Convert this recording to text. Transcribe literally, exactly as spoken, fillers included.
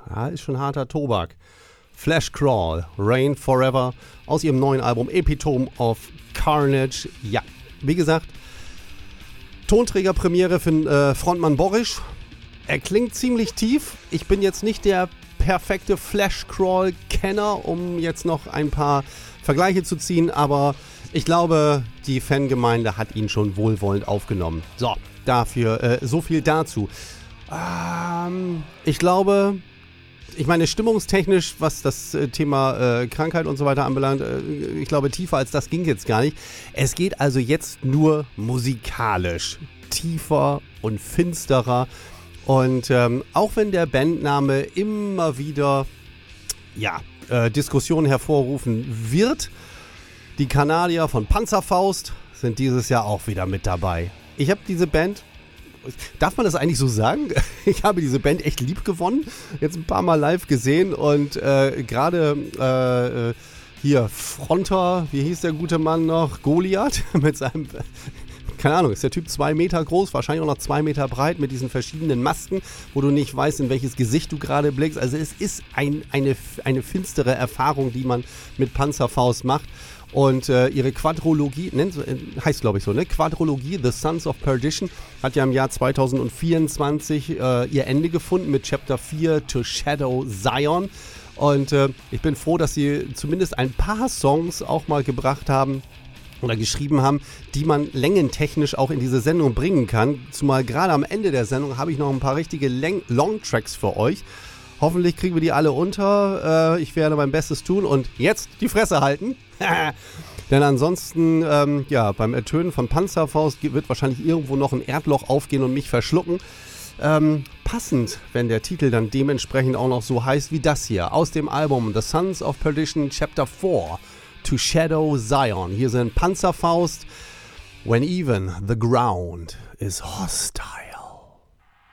Ja, ist schon harter Tobak. Flash Crawl, Rain Forever aus ihrem neuen Album Epitome of Carnage. Ja, wie gesagt, Tonträgerpremiere für äh, Frontmann Borisch. Er klingt ziemlich tief. Ich bin jetzt nicht der perfekte Flash Crawl-Kenner, um jetzt noch ein paar Vergleiche zu ziehen, aber ich glaube, die Fangemeinde hat ihn schon wohlwollend aufgenommen. So, dafür äh, so viel dazu. Ähm, ich glaube, ich meine, stimmungstechnisch, was das äh, Thema äh, Krankheit und so weiter anbelangt, äh, ich glaube, tiefer als das ging jetzt gar nicht. Es geht also jetzt nur musikalisch tiefer und finsterer. Und ähm, auch wenn der Bandname immer wieder ja, äh, Diskussionen hervorrufen wird, die Kanadier von Panzerfaust sind dieses Jahr auch wieder mit dabei. Ich habe diese Band, darf man das eigentlich so sagen? Ich habe diese Band echt lieb gewonnen, jetzt ein paar Mal live gesehen und äh, gerade äh, hier Fronter, wie hieß der gute Mann noch? Goliath mit seinem... Keine Ahnung, ist der Typ zwei Meter groß, wahrscheinlich auch noch zwei Meter breit mit diesen verschiedenen Masken, wo du nicht weißt, in welches Gesicht du gerade blickst. Also es ist ein, eine, eine finstere Erfahrung, die man mit Panzerfaust macht. Und äh, ihre Quadrologie, nennt, heißt glaube ich so, ne? Quadrologie, The Sons of Perdition, hat ja im Jahr zwanzig vierundzwanzig äh, ihr Ende gefunden mit Chapter vier To Shadow Zion. Und äh, ich bin froh, dass sie zumindest ein paar Songs auch mal gebracht haben, oder geschrieben haben, die man längentechnisch auch in diese Sendung bringen kann. Zumal gerade am Ende der Sendung habe ich noch ein paar richtige Lang- Longtracks für euch. Hoffentlich kriegen wir die alle unter. Äh, ich werde mein Bestes tun und jetzt die Fresse halten. Denn ansonsten, ähm, ja, beim Ertönen von Panzerfaust wird wahrscheinlich irgendwo noch ein Erdloch aufgehen und mich verschlucken. Ähm, passend, wenn der Titel dann dementsprechend auch noch so heißt wie das hier. Aus dem Album The Sons of Perdition Chapter four. To Shadow Zion. Hier sind Panzerfaust. When even the ground is hostile.